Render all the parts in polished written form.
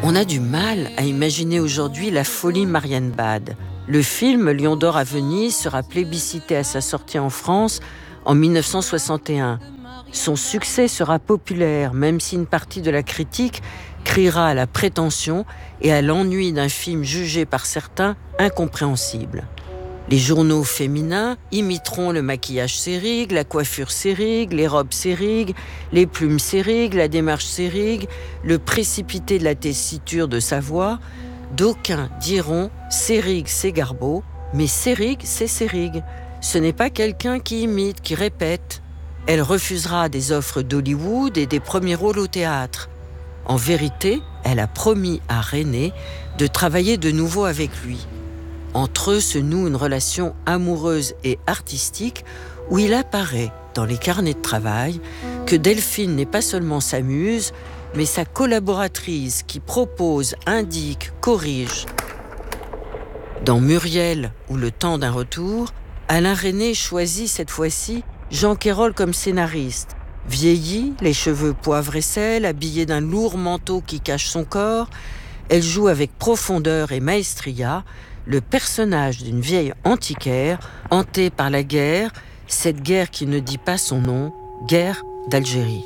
On a du mal à imaginer aujourd'hui la folie Marienbad. Le film Lion d'or à Venise sera plébiscité à sa sortie en France en 1961. Son succès sera populaire, même si une partie de la critique criera à la prétention et à l'ennui d'un film jugé par certains incompréhensible. Les journaux féminins imiteront le maquillage Seyrig, la coiffure Seyrig, les robes Seyrig, les plumes Seyrig, la démarche Seyrig, le précipité de la tessiture de sa voix. D'aucuns diront Seyrig, c'est Garbeau, mais Seyrig, c'est Seyrig. Ce n'est pas quelqu'un qui imite, qui répète. Elle refusera des offres d'Hollywood et des premiers rôles au théâtre. En vérité, elle a promis à René de travailler de nouveau avec lui. Entre eux se noue une relation amoureuse et artistique où il apparaît dans les carnets de travail que Delphine n'est pas seulement sa muse, mais sa collaboratrice qui propose, indique, corrige. Dans Muriel ou Le temps d'un retour, Alain Resnais choisit cette fois-ci Jean Quérol comme scénariste. Vieillie, les cheveux poivre et sel, habillée d'un lourd manteau qui cache son corps, elle joue avec profondeur et maestria le personnage d'une vieille antiquaire hantée par la guerre, cette guerre qui ne dit pas son nom, guerre d'Algérie.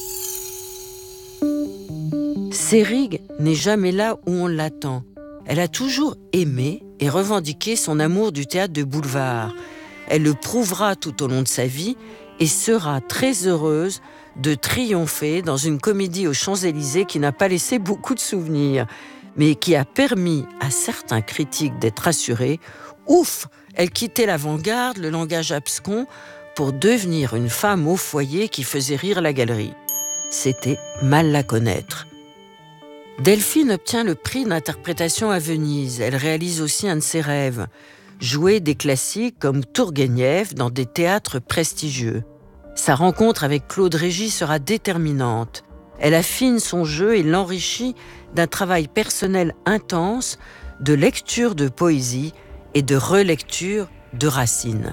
Seyrig n'est jamais là où on l'attend. Elle a toujours aimé et revendiqué son amour du théâtre de boulevard. Elle le prouvera tout au long de sa vie et sera très heureuse de triompher dans une comédie aux Champs-Élysées qui n'a pas laissé beaucoup de souvenirs, mais qui a permis à certains critiques d'être rassurés. Ouf, elle quittait l'avant-garde, le langage abscon, pour devenir une femme au foyer qui faisait rire la galerie. C'était mal la connaître. Delphine obtient le prix d'interprétation à Venise. Elle réalise aussi un de ses rêves, jouer des classiques comme Tourguenieff dans des théâtres prestigieux. Sa rencontre avec Claude Régis sera déterminante. Elle affine son jeu et l'enrichit d'un travail personnel intense, de lecture de poésie et de relecture de Racine.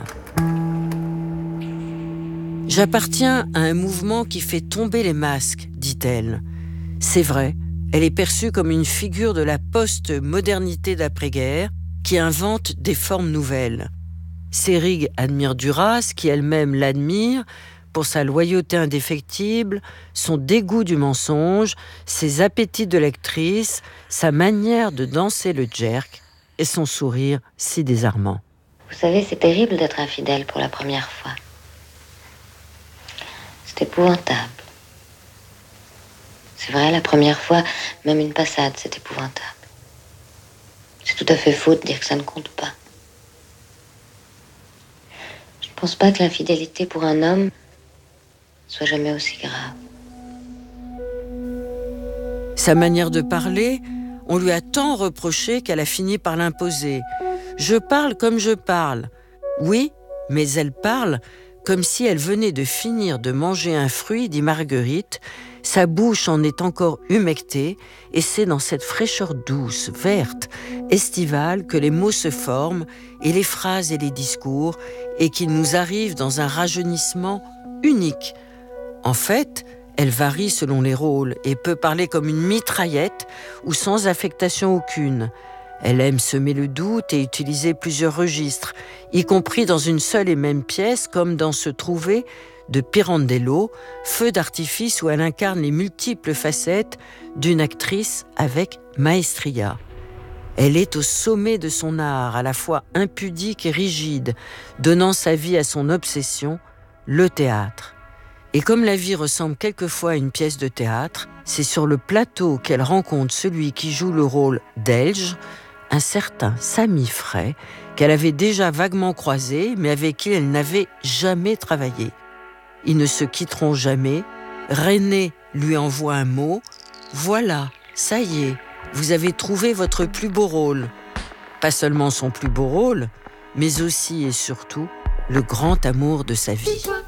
« J'appartiens à un mouvement qui fait tomber les masques, dit-elle. C'est vrai, elle est perçue comme une figure de la post-modernité d'après-guerre qui invente des formes nouvelles. Seyrig admire Duras, qui elle-même l'admire, pour sa loyauté indéfectible, son dégoût du mensonge, ses appétits de lectrice, sa manière de danser le jerk et son sourire si désarmant. Vous savez, c'est terrible d'être infidèle pour la première fois. C'est épouvantable. C'est vrai, la première fois, même une passade, c'est épouvantable. C'est tout à fait faux de dire que ça ne compte pas. Je ne pense pas que l'infidélité pour un homme soit jamais aussi grave. Sa manière de parler, on lui a tant reproché qu'elle a fini par l'imposer. Je parle comme je parle. Oui, mais elle parle comme si elle venait de finir de manger un fruit, dit Marguerite. Sa bouche en est encore humectée, et c'est dans cette fraîcheur douce, verte, estivale que les mots se forment, et les phrases et les discours, et qu'ils nous arrivent dans un rajeunissement unique. En fait, elle varie selon les rôles et peut parler comme une mitraillette ou sans affectation aucune. Elle aime semer le doute et utiliser plusieurs registres, y compris dans une seule et même pièce, comme dans Se trouver de Pirandello, feu d'artifice où elle incarne les multiples facettes d'une actrice avec maestria. Elle est au sommet de son art, à la fois impudique et rigide, donnant sa vie à son obsession, le théâtre. Et comme la vie ressemble quelquefois à une pièce de théâtre, c'est sur le plateau qu'elle rencontre celui qui joue le rôle d'Elge, un certain Samy Frey, qu'elle avait déjà vaguement croisé, mais avec qui elle n'avait jamais travaillé. Ils ne se quitteront jamais. René lui envoie un mot. « Voilà, ça y est, vous avez trouvé votre plus beau rôle. » Pas seulement son plus beau rôle, mais aussi et surtout le grand amour de sa vie.